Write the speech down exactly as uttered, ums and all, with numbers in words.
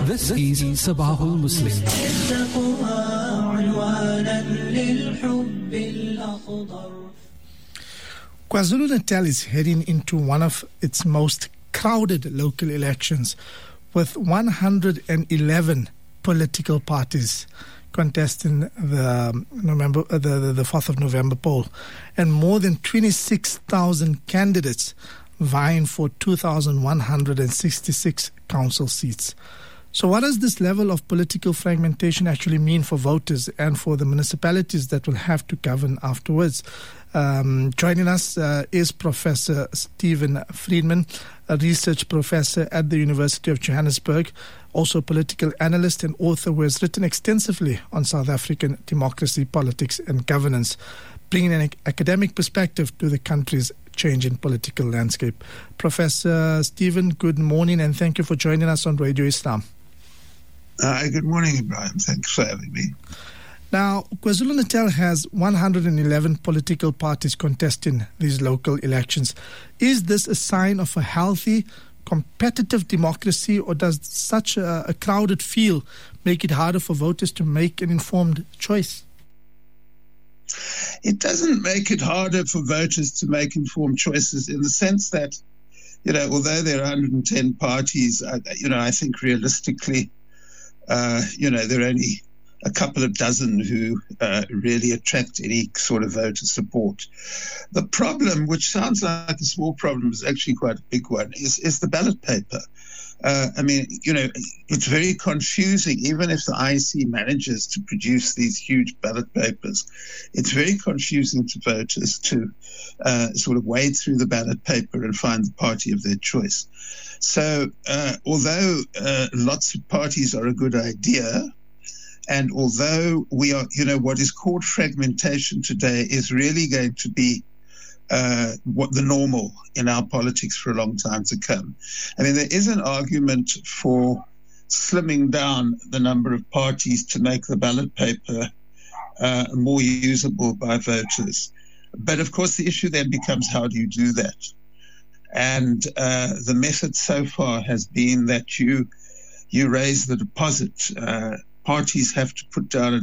This is Sabahul Muslim. KwaZulu-Natal is heading into one of its most crowded local elections, with one hundred eleven political parties contesting the November, uh, the, the, the fourth of November poll, and more than twenty-six thousand candidates vying for two thousand one hundred sixty-six council seats. So what does this level of political fragmentation actually mean for voters and for the municipalities that will have to govern afterwards? Um, joining us uh, is Professor Stephen Friedman, a research professor at the University of Johannesburg, also a political analyst and author who has written extensively on South African democracy, politics and governance, bringing an academic perspective to the country's changing political landscape. Professor Stephen, good morning and thank you for joining us on Radio Islam. Uh, good morning, Ibrahim. Thanks for having me. Now, KwaZulu-Natal has one hundred eleven political parties contesting these local elections. Is this a sign of a healthy, competitive democracy, or does such a, a crowded field make it harder for voters to make an informed choice? It doesn't make it harder for voters to make informed choices in the sense that, you know, although there are one hundred ten parties, I, you know, I think realistically, uh, you know, there are only a couple of dozen who uh, really attract any sort of voter support. The problem, which sounds like a small problem, is actually quite a big one, is, is the ballot paper. Uh, I mean, you know, it's very confusing. Even if the I E C manages to produce these huge ballot papers, it's very confusing to voters to uh, sort of wade through the ballot paper and find the party of their choice. So uh, although uh, lots of parties are a good idea, and although we are, you know, what is called fragmentation today is really going to be uh, what the normal in our politics for a long time to come. I mean, there is an argument for slimming down the number of parties to make the ballot paper uh, more usable by voters. But of course, the issue then becomes, how do you do that? And uh, the method so far has been that you you raise the deposit. Uh, parties have to put down a